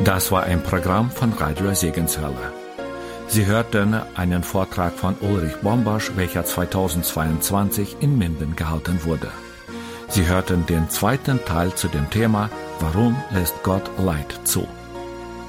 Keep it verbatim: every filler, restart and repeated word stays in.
Das war ein Programm von Radio Segenshölle. Sie hörten einen Vortrag von Ulrich Bombasch, welcher zweitausendzweiundzwanzig in Minden gehalten wurde. Sie hörten den zweiten Teil zu dem Thema Warum lässt Gott Leid zu?